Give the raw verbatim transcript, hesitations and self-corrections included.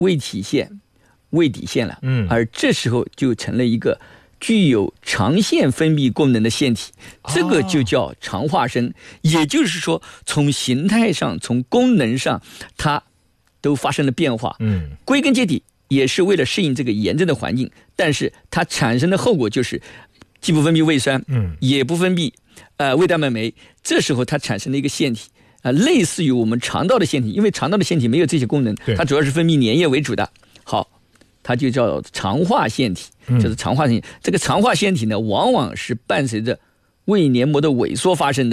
胃体腺、胃底腺了， 嗯， 而这时候就成了一个具有肠腺分泌功能的腺体，这个就叫肠化生。哦、也就是说，从形态上、从功能上，它都发生了变化。 嗯， 归根结底也是为了适应这个炎症的环境，但是它产生的后果就是既不分泌胃酸， 嗯， 也不分泌呃胃蛋白酶，这时候它产生了一个腺体。啊，类似于我们肠道的腺体，因为肠道的腺体没有这些功能，它主要是分泌粘液为主的。好，它就叫肠化腺体，就是肠化腺体。嗯、这个肠化腺体呢，往往是伴随着胃黏膜的萎缩发生的。